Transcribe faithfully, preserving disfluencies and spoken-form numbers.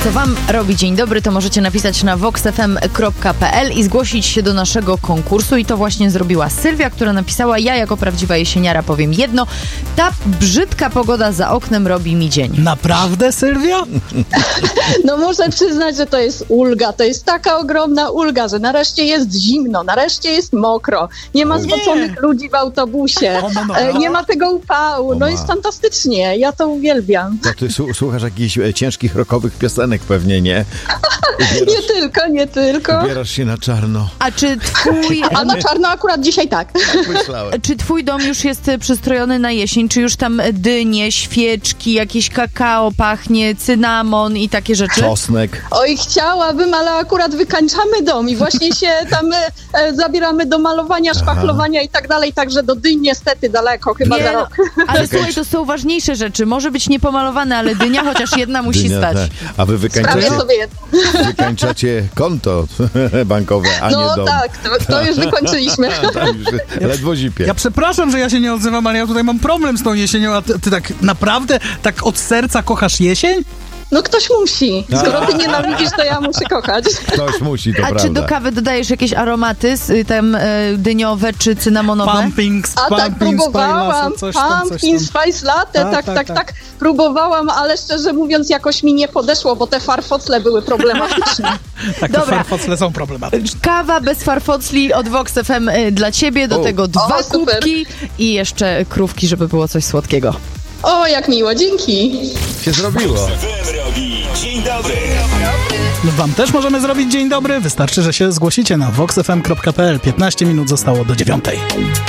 co wam robi dzień dobry, to możecie napisać na vox f m kropka p l i zgłosić się do naszego konkursu. I to właśnie zrobiła Sylwia, która napisała: ja jako prawdziwa jesieniara powiem jedno, ta brzydka pogoda za oknem robi mi dzień. Naprawdę, Sylwia? No muszę przyznać, że to jest ulga. To jest taka ogromna ulga, że nareszcie jest zimno, nareszcie jest mokro. Nie ma zboconych ludzi w autobusie. E, nie ma tego upału. No jest fantastycznie. Ja to uwielbiam. To ty su- słuchasz jakichś e, ciężkich rockowych piosenek pewnie, nie? Ubierasz, Nie tylko, nie tylko. ubierasz się na czarno. A czy twój... A na czarno akurat dzisiaj tak. Myślałem. Czy twój dom już jest e, przystrojony na jesień? Czy już tam dynie, świeczki, jakieś kakao pachnie, cynamon i takie rzeczy? Czosnek. Oj, chciałabym, ale akurat wykańczamy dom i właśnie się tam e, e, zabieramy do malowania, szpachlowania i tak dalej, także do dyń niestety daleko, chyba Nie, za no, rok. ale słuchaj, to są ważniejsze rzeczy. Może być niepomalowane, ale dynia chociaż jedna musi Dynia, stać. tak. A wy Sprawię wykańczacie, sobie jedno. wykańczacie konto bankowe, a nie No dom. tak, to, to już wykończyliśmy. Tam już ledwo zipie. Ja przepraszam, że ja się nie odzywam, ale ja tutaj mam problem z tą jesienią, a ty, ty tak naprawdę tak od serca kochasz jesień? No ktoś musi. Skoro ty nienawidzisz, to ja muszę kochać. Ktoś musi, to A prawda. czy do kawy dodajesz jakieś aromaty y, tam y, dyniowe czy cynamonowe? Pumping, A tak, pumping próbowałam. spice, coś tam, coś Pumpkin tam. spice latte, Tak, tak, tak, tak, tak. tak. Próbowałam, ale szczerze mówiąc jakoś mi nie podeszło, bo te farfocle były problematyczne. Tak, te Dobra. farfocle są problematyczne. Kawa bez farfocli od Vox F M y, dla ciebie, do O. tego dwa O, super. kubki i jeszcze krówki, żeby było coś słodkiego. O, jak miło, dzięki. się zrobiło. F M robi dzień dobry. Wam też możemy zrobić dzień dobry. Wystarczy, że się zgłosicie na vox f m kropka p l. piętnaście minut zostało do dziewiątej.